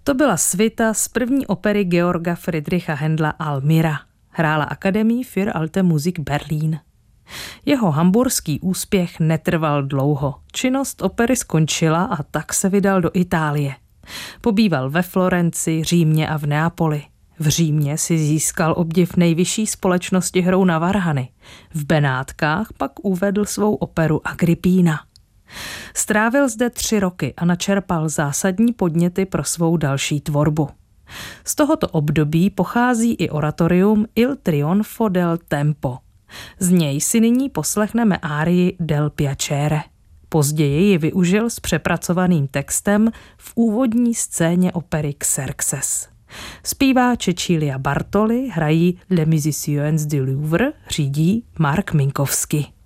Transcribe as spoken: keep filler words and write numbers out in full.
To byla svita z první opery Georga Friedricha Händla Almira. Hrála Akademie für Alte Musik Berlin. Jeho hamburský úspěch netrval dlouho. Činnost opery skončila a tak se vydal do Itálie. Pobýval ve Florenci, Římě a v Neapoli. V Římě si získal obdiv nejvyšší společnosti hrou na varhany. V Benátkách pak uvedl svou operu Agrippina. Strávil zde tři roky a načerpal zásadní podněty pro svou další tvorbu. Z tohoto období pochází i oratorium Il trionfo del tempo. Z něj si nyní poslechneme árii Del piacere. Později ji využil s přepracovaným textem v úvodní scéně opery Xerxes. Zpívá Cecilia Bartoli, hrají Les Musiciens du Louvre, řídí Mark Minkowski.